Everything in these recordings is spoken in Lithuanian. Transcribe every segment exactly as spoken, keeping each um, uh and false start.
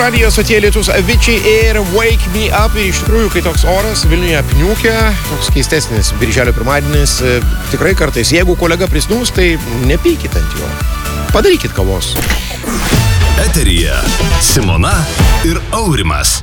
Radijos atėjo lietus Avicii ir Wake Me Up. Ir iš tikrųjų, kai toks oras Vilniuje apniūkia, toks keistesnis birželio pirmadienis, tikrai kartais, jeigu kolega prisnūs, tai nepykit ant jo. Padarykit kavos. Eteryje Simona ir Aurimas.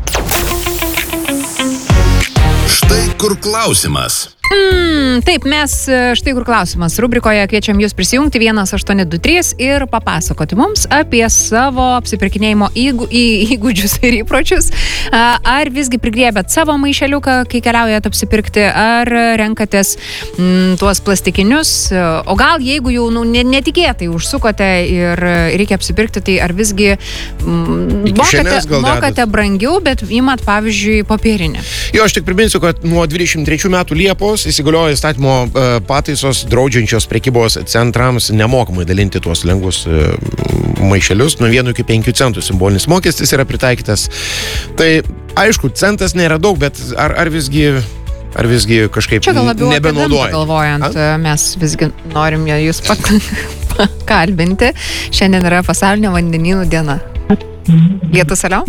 Štai kur klausimas. Mm, taip, mes štai kur klausimas. Rubrikoje kviečiam jūs prisijungti vienas aštuoni du trys ir papasakoti mums apie savo apsipirkinėjimo įgū, į, įgūdžius ir įpročius. Ar visgi prigriebėt savo maišeliuką, kai keliaujat apsipirkti, ar renkatės mm, tuos plastikinius, o gal jeigu jau nu, netikėtai užsukote ir reikia apsipirkti, tai ar visgi mm, mokate, mokate brangiau, bet imat, pavyzdžiui, popierinę. Jo, aš tik priminsiu, kad nuo dvidešimt trečių metų Liepos įsigaliojo įstatymo pataisos draudžiančios prekybos centrams nemokamai dalinti tuos lengvus maišelius nuo vieno iki penkių centų. Simbolinis mokestis yra pritaikytas. Tai aišku, centas nėra daug, bet ar, ar visgi ar visgi kažkaip nebenaudojant. Galvojant, A? mes visgi norim jūs pakalbinti. Šiandien yra pasaulinė vandenynų diena. Lietus, alio?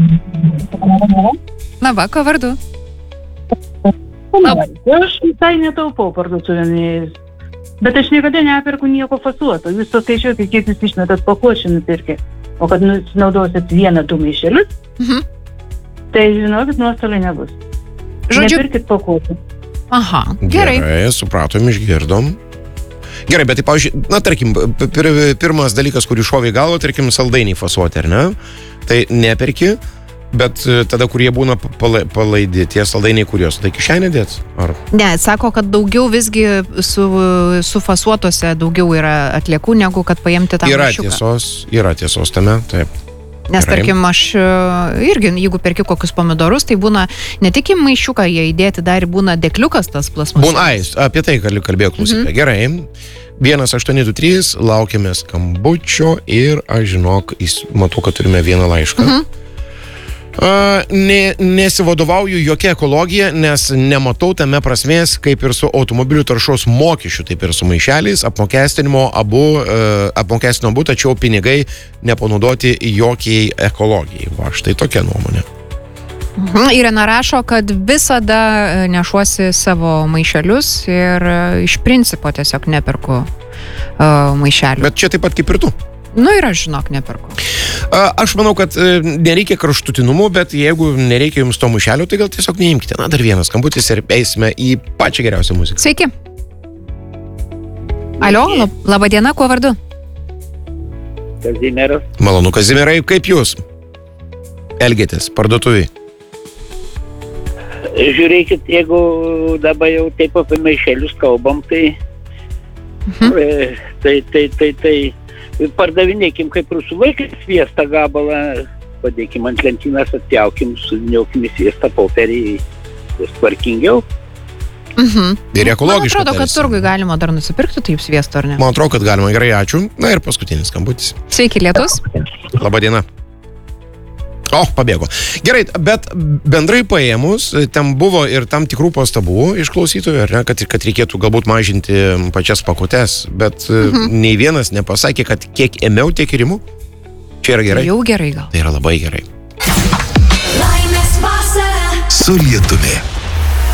Na va, ko vardu? Aš visai netaupau parduotuvėmis, bet aš niekada neperku nieko fasuoto. Jūs paskaičiuokit, kiek jūs išmetat pakuočių nupirkę. O kad naudosit vieną du maišelius, mhm. tai žinokit, nuostoliai nebus. Žodžiu... Nepirkit pakuočių. Aha, gerai. Gerai, supratom, išgirdom. Gerai, bet tai, pavyzdžiui, na, tarkim, pir, pirmas dalykas, kurį šovė į galvą, tarkim, saldainiai fasuoti, ar ne? Tai neperki. Bet tada, kur jie būna palaidi, tie saldainiai, kuriuos, tai kišenė dėt? Ar? Ne, sako, kad daugiau visgi su, sufasuotose daugiau yra atliekų, negu kad paimti tą yra maišiuką. Tiesos, yra tiesos tame, taip. Nes, Gerai. tarkim, aš irgi, jeigu perki kokius pomidorus, tai būna ne tik į maišiuką jie įdėti, dar būna dekliukas tas plasmas. Būna, ai, apie tai kalbėjau klausyklę. Mhm. Gerai. vienas aštuoni du trys, laukiame skambučio ir aš žinok, matau, kad turime vieną laišką. Mhm. Uh, ne, nesivadovauju jokia ekologija, nes nematau tame prasmės, kaip ir su automobilių taršos mokesčiu, taip ir su maišeliais, apmokestinimo abu, uh, apmokestinimo abu, tačiau pinigai nepanaudoti jokiai ekologijai. Va, štai tokia nuomonė. Mhm. Irena rašo, kad visada nešuosi savo maišelius ir iš principo tiesiog neperku uh, maišelių. Bet čia taip pat kaip ir tu. Nu ir aš, žinok, neperku. Aš manau, kad nereikia kraštutinumų, bet jeigu nereikia jums to maišelio, tai gal tiesiog neimkite. Na, dar vienas skambutis ir eisime į pačią geriausią muziką. Sveiki. Alio, lab, laba diena, kuo vardu? Kazimieras. Malonu, Kazimierai, kaip jūs elgiatės parduotuviai? Žiūrėkit, jeigu dabar jau taip apie maišelius kalbam, tai mhm. tai, tai, tai, tai pardavinėkim kaip rusų vaikai sviestą gabalą, padėkim ant lentynas, atjaukim, sudiniokim į sviestą popierį, bus tvarkingiau. Mhm. Ir ekologiškai. Man atrodo, kad turgui galima dar nusipirkti taip sviesto, ar ne? Man atrodo, kad galima. Gerai, ačiū. Na ir paskutinis skambutis. Sveiki, lietus. Labą dieną. O, pabėgo. Gerai, bet bendrai paėmus, ten buvo ir tam tikrų pastabų iš klausytojų, ar ne, kad, kad reikėtų galbūt mažinti pačias pakutes, bet mhm. nei vienas nepasakė, kad kiek ėmiau, tiek ir imu. Čia yra gerai. Jau gerai gal. Tai yra labai gerai. Su lietumi.